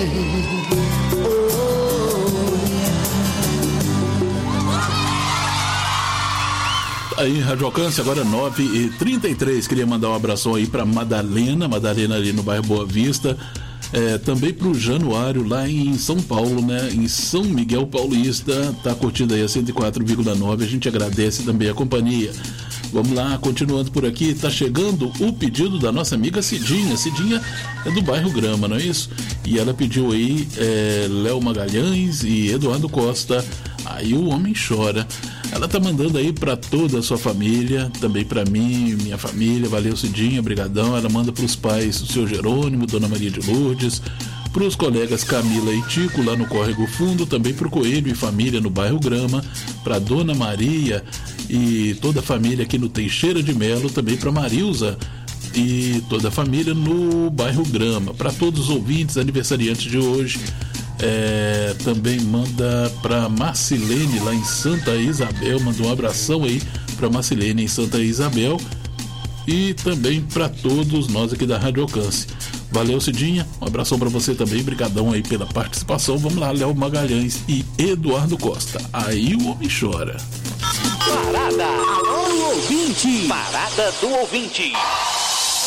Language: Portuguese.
Aí, Rádio Alcance, agora 9h33. Queria mandar um abração aí pra Madalena ali no bairro Boa Vista. Também pro Januário lá em São Paulo, né? Em São Miguel Paulista. Tá curtindo aí a 104,9. A gente agradece também a companhia. Vamos lá, continuando por aqui, tá chegando o pedido da nossa amiga Cidinha. Cidinha é do bairro Grama, não é isso? E ela pediu aí Léo Magalhães e Eduardo Costa, Aí o Homem Chora. Ela tá mandando aí pra toda a sua família, também pra mim, minha família. Valeu, Cidinha, brigadão. Ela manda pros pais o seu Jerônimo, Dona Maria de Lourdes, pros colegas Camila e Tico lá no Córrego Fundo, também pro Coelho e família no bairro Grama, pra Dona Maria e toda a família aqui no Teixeira de Melo, também pra Marilza e toda a família no bairro Grama. Para todos os ouvintes, aniversariantes de hoje, também manda para Marcilene lá em Santa Isabel. Manda um abração aí para Marcilene em Santa Isabel e também para todos nós aqui da Rádio Alcance. Valeu, Cidinha, um abração para você também, brigadão aí pela participação. Vamos lá, Léo Magalhães e Eduardo Costa, Aí o Homem Chora. Parada. Alô, ouvinte. Parada do ouvinte.